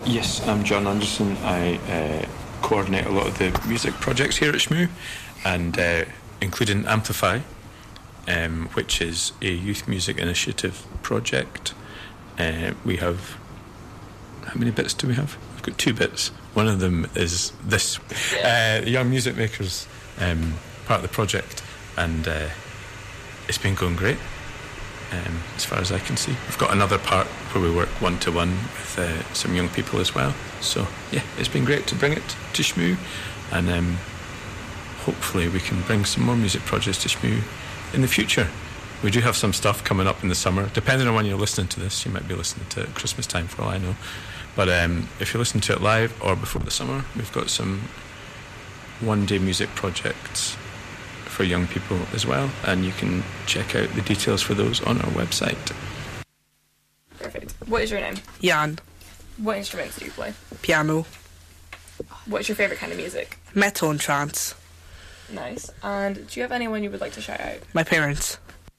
Yes, I'm John Anderson. I coordinate a lot of the music projects here at Shmoo, and including Amplify, which is a youth music initiative project. We have... How many bits do we have? We've got 2 bits. One of them is this, Young Music Makers, part of the project, and it's been going great. As far as I can see, we've got another part where we work one-to-one with some young people as well. So yeah, it's been great to bring it to Shmoo, and hopefully we can bring some more music projects to Shmoo in the future. We do have some stuff coming up in the summer. Depending on when you're listening to this, you might be listening to it at Christmas time for all I know. But if you're listening to it live or before the summer, we've got some one-day music projects for young people as well, and you can check out the details for those on our website. Perfect. What is your name? Jan. What instruments do you play? Piano. What's your favourite kind of music? Metal and trance. Nice. And do you have anyone you would like to shout out? My parents.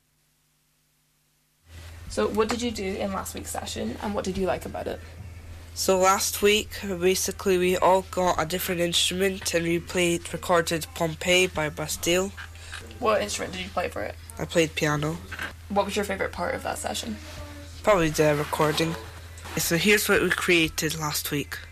So what did you do in last week's session, and what did you like about it? So last week, basically, we all got a different instrument and we recorded Pompeii by Bastille. What instrument did you play for it? I played piano. What was your favourite part of that session? Probably the recording. So here's what we created last week.